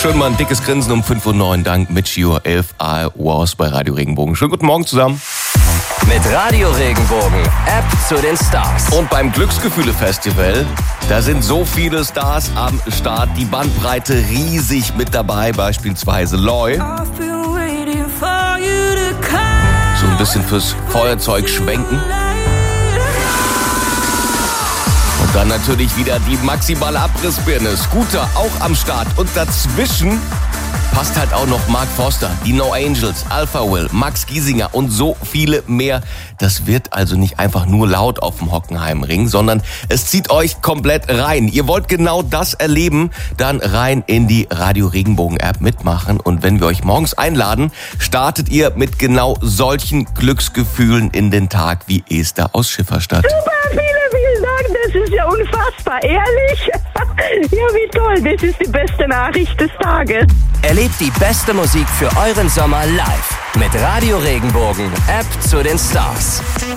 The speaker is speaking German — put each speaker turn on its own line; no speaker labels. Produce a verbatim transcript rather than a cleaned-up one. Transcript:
schön mal ein dickes Grinsen um fünf Uhr neun dank Michio elf I Was bei Radio Regenbogen. Schönen guten Morgen zusammen.
Mit Radio Regenbogen, App zu den Stars.
Und beim Glücksgefühle-Festival, da sind so viele Stars am Start, die Bandbreite riesig mit dabei, beispielsweise Loy. So ein bisschen fürs Feuerzeug schwenken. Und dann natürlich wieder die maximale Abrissbirne. Scooter auch am Start. Und dazwischen passt halt auch noch Mark Forster, die No Angels, Alpha Will, Max Giesinger und so viele mehr. Das wird also nicht einfach nur laut auf dem Hockenheimring, sondern es zieht euch komplett rein. Ihr wollt genau das erleben, dann rein in die Radio Regenbogen App mitmachen. Und wenn wir euch morgens einladen, startet ihr mit genau solchen Glücksgefühlen in den Tag wie Esther aus Schifferstadt.
Super, vielen, vielen Dank. Das ist ja unfassbar. Ehrlich? Ja, wie toll. Das ist die beste Nachricht des Tages.
Erlebt die beste Musik für euren Sommer live mit Radio Regenbogen, App zu den Stars.